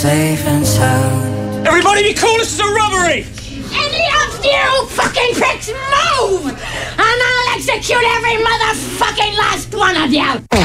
Safe and sound. Everybody be cool, this is a robbery! Any of you fucking pricks move! And I'll execute every motherfucking last one of you!